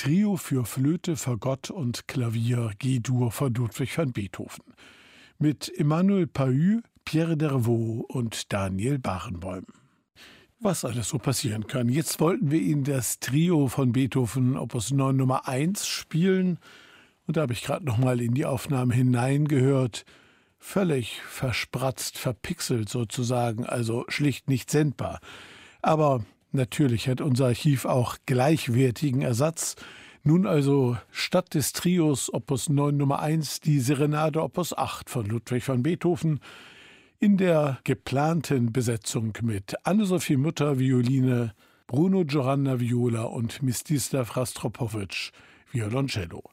Trio für Flöte, Fagott und Klavier G-Dur von Ludwig van Beethoven. Mit Emmanuel Pahud, Pierre Dervaux und Daniel Barenboim. Was alles so passieren kann. Jetzt wollten wir Ihnen das Trio von Beethoven Opus 9 Nummer 1 spielen. Und da habe ich gerade noch mal in die Aufnahme hineingehört. Völlig verspratzt, verpixelt sozusagen, also schlicht nicht sendbar. Aber natürlich hat unser Archiv auch gleichwertigen Ersatz. Nun also statt des Trios Opus 9 Nummer 1 die Serenade Opus 8 von Ludwig van Beethoven in der geplanten Besetzung mit Anne-Sophie Mutter Violine, Bruno Giovanna Viola und Mstislav Rastropowitsch Violoncello.